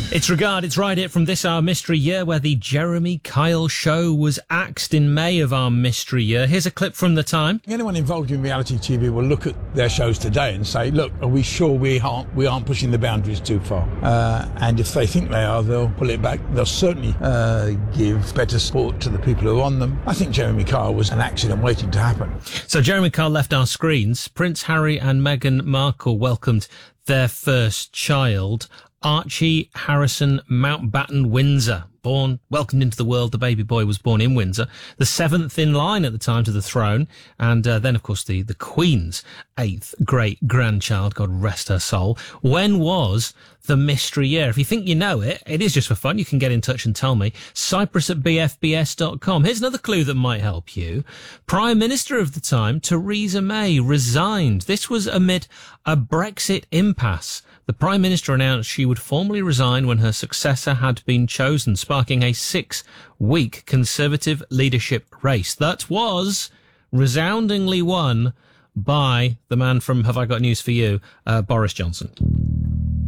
It's Regard, it's Right It from this Our Mystery Year, where the Jeremy Kyle Show was axed in May of our mystery year. Here's a clip from the time. Anyone involved in reality TV will look at their shows today and say, look, are we sure we aren't pushing the boundaries too far? And if they think they are, they'll pull it back. They'll certainly give better support to the people who are on them. I think Jeremy Kyle was an accident waiting to happen. So Jeremy Kyle left our screens. Prince Harry and Meghan Markle welcomed their first child, Archie Harrison Mountbatten Windsor. Welcomed into the world, the baby boy was born in Windsor, the 7th in line at the time to the throne, and then, of course, the Queen's 8th great-grandchild, God rest her soul. When was the mystery year? If you think you know it, it is just for fun. You can get in touch and tell me. Cyprus@bfbs.com. Here's another clue that might help you. Prime Minister of the time, Theresa May, resigned. This was amid a Brexit impasse. The Prime Minister announced she would formally resign when her successor had been chosen, sparking a 6-week Conservative leadership race that was resoundingly won by the man from Have I Got News for You, Boris Johnson.